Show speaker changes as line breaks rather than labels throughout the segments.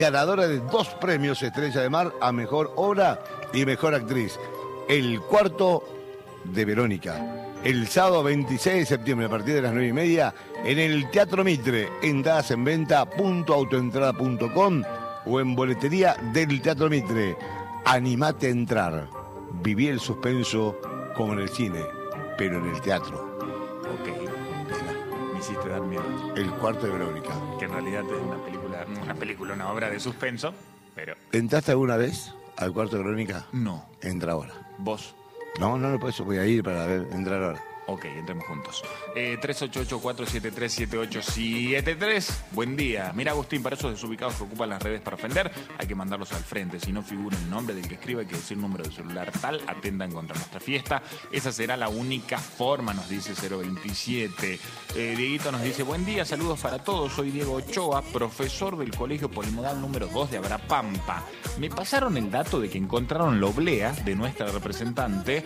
ganadora de 2 premios Estrella de Mar a Mejor Obra y Mejor Actriz. El cuarto de Verónica. El sábado 26 de septiembre a partir de las 9:30 en el Teatro Mitre. Entradas en venta .autoentrada.com o en boletería del Teatro Mitre. Animate a entrar. Viví el suspenso como en el cine, pero en el teatro.
Ok. Me hiciste dar miedo.
El cuarto de Verónica.
Que en realidad es una obra de suspenso, pero...
¿Entraste alguna vez al cuarto de Verónica?
No.
Entra ahora.
¿Vos?
No, por eso voy a ir para ver, entrar ahora.
Ok, entremos juntos. 388-473-7873. Buen día. Mira, Agustín, para esos desubicados que ocupan las redes para ofender, hay que mandarlos al frente. Si no figura el nombre del que escriba, hay que decir número de celular tal, atendan contra nuestra fiesta. Esa será la única forma, nos dice 027. Dieguito nos dice, buen día, saludos para todos. Soy Diego Ochoa, profesor del Colegio Polimodal número 2 de Abrapampa. Me pasaron el dato de que encontraron la oblea de nuestra representante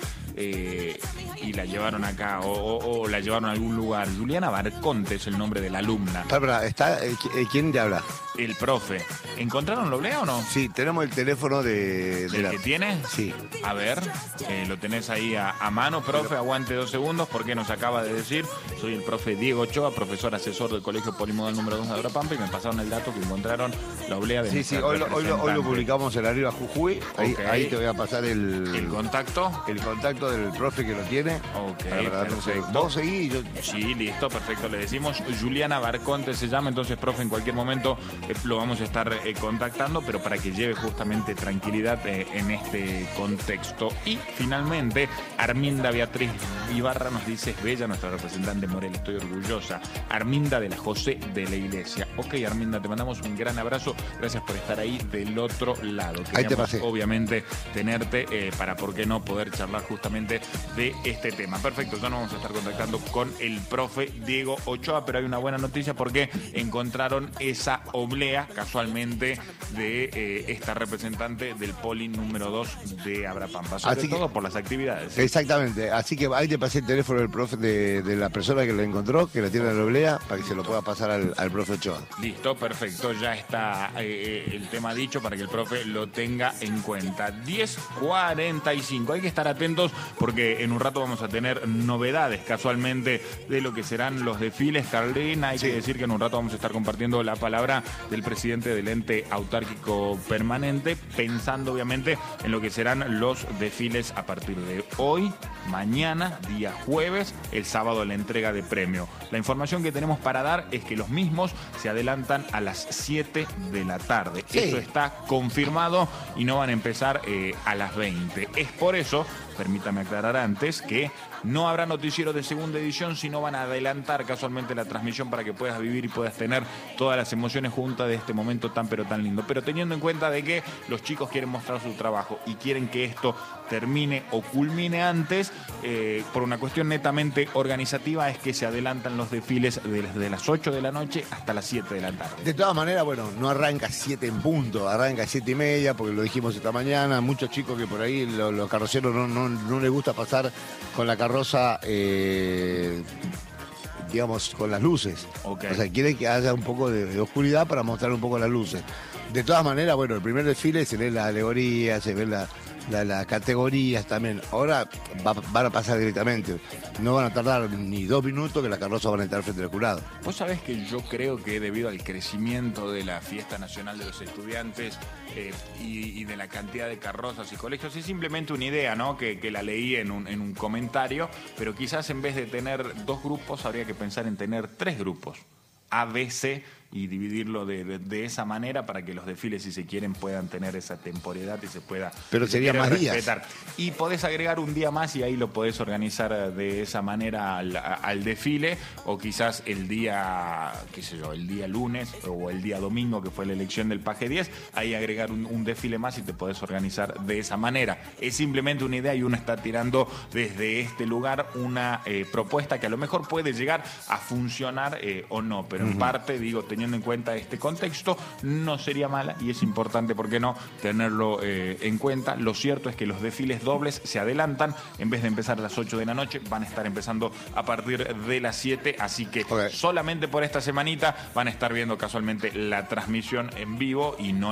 y la llevaron acá. O la llevaron a algún lugar. Juliana Barconte es el nombre de la alumna.
¿Quién te habla?
El profe. ¿Encontraron la oblea o no?
Sí, tenemos el teléfono de
¿Del que tiene?
Sí.
A ver, lo tenés ahí a mano, profe. Aguante 2 segundos porque nos acaba de decir. Soy el profe Diego Ochoa, profesor asesor del Colegio Polimodal número 2 de Abrapampa, y me pasaron el dato que encontraron la oblea de
Sí, hoy lo publicamos en Arriba Jujuy. Ahí te voy a pasar el
contacto.
El contacto del profe que lo tiene.
Ok,
perfecto. Vos seguís y yo...
Sí, listo, perfecto. Le decimos Juliana Barconte se llama, entonces, profe, en cualquier momento lo vamos a estar contactando, pero para que lleve justamente tranquilidad en este contexto. Y finalmente, Arminda Beatriz Ibarra nos dice, es bella nuestra representante Morel, estoy orgullosa. Arminda de la José de la Iglesia. Ok, Arminda, te mandamos un gran abrazo. Gracias por estar ahí del otro lado. Queríamos,
ahí te pasé.
Obviamente, tenerte para, ¿por qué no?, poder charlar justamente de este tema. Perfecto, ya nos vamos a estar contactando con el profe Diego Ochoa, pero hay una buena noticia porque encontraron esa oblea casualmente de esta representante del Poli número 2 de Abrapampa, sobre todo por las actividades.
Exactamente, así que ahí te pasé el teléfono del profe de la persona que lo encontró, que la tiene en la oblea, para que se lo pueda pasar al profe Ochoa.
Listo, perfecto, ya está el tema dicho para que el profe lo tenga en cuenta. 10:45, hay que estar atentos porque en un rato vamos a tener novedades casualmente de lo que serán los desfiles. Carolina, hay que decir que en un rato vamos a estar compartiendo la palabra del presidente del ente autárquico permanente, pensando obviamente en lo que serán los desfiles a partir de hoy, mañana, día jueves, el sábado la entrega de premio. La información que tenemos para dar es que los mismos se adelantan a las 7 de la tarde. Sí. Eso está confirmado y no van a empezar a las 20. Es por eso, permítame aclarar antes, que no habrá noticiero de segunda edición, sino van a adelantar casualmente la transmisión para que puedas vivir y puedas tener todas las emociones juntas de este momento tan pero tan lindo. Pero teniendo en cuenta de que los chicos quieren mostrar su trabajo y quieren que esto termine o culmine antes, por una cuestión netamente organizativa, es que se adelantan los desfiles desde las 8 de la noche hasta las 7 de la tarde.
De todas maneras, bueno, no arranca 7 en punto, arranca 7:30, porque lo dijimos esta mañana. Muchos chicos que por ahí, los carroceros no les gusta pasar con la carroza, digamos, con las luces.
Okay.
O sea, quieren que haya un poco de oscuridad para mostrar un poco las luces. De todas maneras, bueno, el primer desfile se lee la alegoría, se ven las categorías también. Ahora van a pasar directamente. No van a tardar ni 2 minutos que las carrozas van a estar frente al jurado.
Vos sabés que yo creo que debido al crecimiento de la Fiesta Nacional de los Estudiantes y de la cantidad de carrozas y colegios, es simplemente una idea, ¿no? Que la leí en un comentario, pero quizás en vez de tener 2 grupos, habría que pensar en tener 3 grupos. A, B, C, y dividirlo de esa manera para que los desfiles, si se quieren, puedan tener esa temporalidad y se pueda
pero sería más
respetar.
Días.
Y podés agregar un día más y ahí lo podés organizar de esa manera al desfile, o quizás el día, qué sé yo, el día lunes o el día domingo, que fue la elección del Paje 10, ahí agregar un desfile más y te podés organizar de esa manera. Es simplemente una idea y uno está tirando desde este lugar una propuesta que a lo mejor puede llegar a funcionar o no, pero en parte, digo, teniendo en cuenta este contexto, no sería mala y es importante, ¿por qué no?, tenerlo en cuenta. Lo cierto es que los desfiles dobles se adelantan, en vez de empezar a las 8 de la noche, van a estar empezando a partir de las 7, así que solamente por esta semanita van a estar viendo casualmente la transmisión en vivo y no